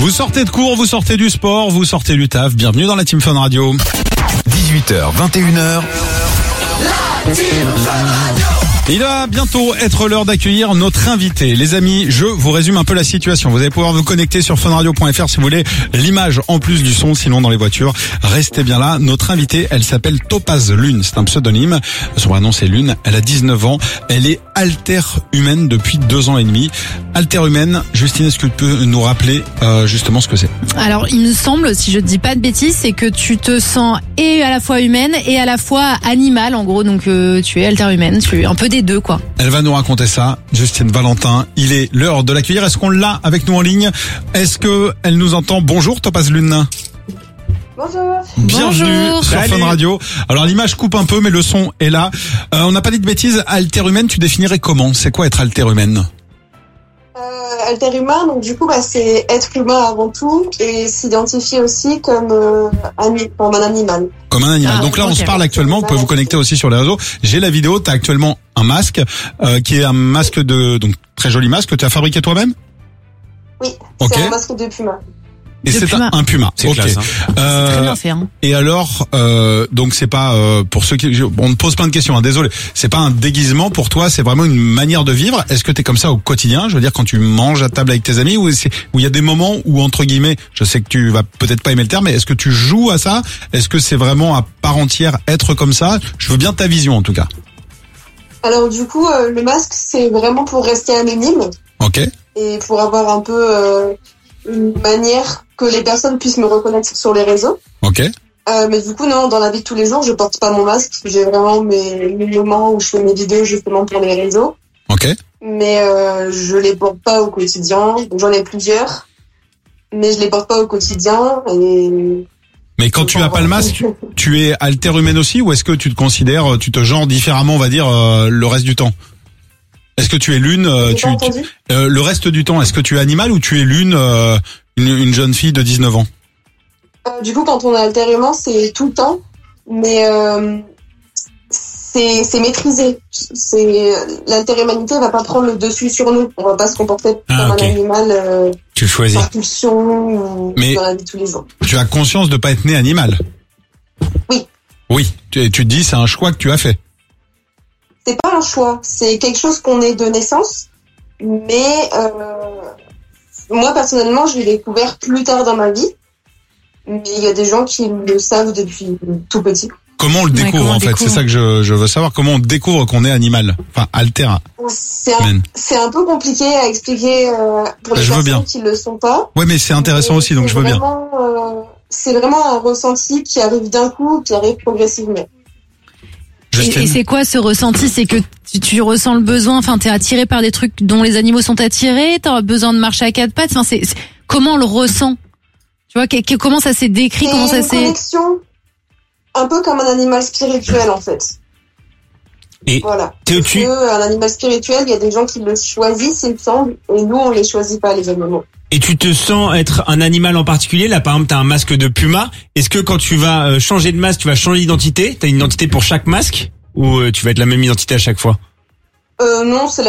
Vous sortez de cours, vous sortez du sport, vous sortez du taf. Bienvenue dans la Team Fun Radio. 18h, 21h. Il va bientôt être l'heure d'accueillir notre invité. Les amis, je vous résume un peu la situation. Vous allez pouvoir vous connecter sur funradio.fr si vous voulez l'image en plus du son, sinon dans les voitures. Restez bien là. Notre invitée, elle s'appelle Topaz Lune. C'est un pseudonyme. Son vrai nom, c'est Lune. Elle a 19 ans. Elle est alter-humaine depuis 2 ans et demi. Alter-humaine, Justine, est-ce que tu peux nous rappeler justement ce que c'est? Alors, il me semble, si je ne dis pas de bêtises, c'est que tu te sens et à la fois humaine et à la fois animale, en gros. Donc, tu es alter-humaine, tu es un peu des deux, quoi. Elle va nous raconter ça, Justine Valentin. Il est l'heure de l'accueillir. Est-ce qu'on l'a avec nous en ligne? Est-ce que elle nous entend? Bonjour Topaz Lune. Bonjour. Bienvenue Bonjour. sur Fun Radio. Alors l'image coupe un peu, mais le son est là. On n'a pas dit de bêtises. Alter-humaine, tu définirais comment? C'est quoi être alter-humaine? Alter-humain, donc du coup, c'est être humain avant tout et s'identifier aussi comme un animal. Comme un animal. Ah, Donc là, on ok. se parle actuellement. Vous pouvez vous connecter aussi sur les réseaux. J'ai la vidéo. T'as actuellement un masque qui est un masque donc très joli masque que tu as fabriqué toi-même. Oui, Ok. c'est un masque de puma. Et De c'est puma. un puma. C'est Ok. classe, hein. C'est très bien fait, hein. Et alors, donc c'est pas pour ceux qui, on te pose plein de questions. Hein, désolé, c'est pas un déguisement pour toi, c'est vraiment une manière de vivre. Est-ce que t'es comme ça au quotidien? Je veux dire, quand tu manges à table avec tes amis, ou il y a des moments où entre guillemets, je sais que tu vas peut-être pas aimer le terme, mais est-ce que tu joues à ça? Est-ce que c'est vraiment à part entière être comme ça? Je veux bien ta vision en tout cas. Alors du coup, le masque, c'est vraiment pour rester anonyme Ok. et pour avoir un peu une manière que les personnes puissent me reconnaître sur les réseaux. Ok. Mais du coup, non, dans la vie de tous les jours, je porte pas mon masque. J'ai vraiment mes moments où je fais mes vidéos justement pour les réseaux. Ok. Mais je les porte pas au quotidien. Donc, j'en ai plusieurs, mais je les porte pas au quotidien. Et Mais quand tu as pas le masque, tu es alter-humaine aussi, ou est-ce que tu te considères, tu te genres différemment, on va dire, le reste du temps? Est-ce que tu es l'une, J'ai pas entendu. le reste du temps, est-ce que tu es animal ou tu es l'une, une jeune fille de 19 ans? Du coup, quand on est alter-humain, c'est tout le temps, mais c'est maîtrisé. L'alter-humanité va pas prendre le dessus sur nous. On va pas se comporter comme ok. un animal Tu le choisis. par pulsion ou Mais- dans la vie de tous les jours. Tu as conscience de pas être né animal? Oui. Oui. Tu te dis, c'est un choix que tu as fait. C'est pas un choix, c'est quelque chose qu'on est de naissance, mais moi personnellement, je l'ai découvert plus tard dans ma vie. Mais il y a des gens qui le savent depuis tout petit. Comment on le Ouais, découvre comment on en fait? découvre. C'est ça que je veux savoir. Comment on découvre qu'on est animal? Enfin, alter. C'est un peu compliqué à expliquer pour les Je veux bien. personnes qui le sont pas. Ouais, mais c'est intéressant Mais aussi, donc c'est je veux bien. C'est vraiment un ressenti qui arrive d'un coup, qui arrive progressivement. Justine. Et c'est quoi ce ressenti? C'est que tu ressens le besoin, enfin, t'es attiré par des trucs dont les animaux sont attirés, t'as besoin de marcher à 4 pattes, enfin, comment on le ressent? Tu vois, comment ça s'est décrit, comment C'est ça une s'est... connexion un peu comme un animal spirituel en fait. Et Voilà. tu- Parce que un animal spirituel, il y a des gens qui le choisissent, il me semble, et nous on les choisit pas les animaux. Et tu te sens être un animal en particulier? Là, par exemple, t'as un masque de puma. Est-ce que quand tu vas changer de masque, tu vas changer d'identité? T'as une identité pour chaque masque? Ou tu vas être la même identité à chaque fois? Non, c'est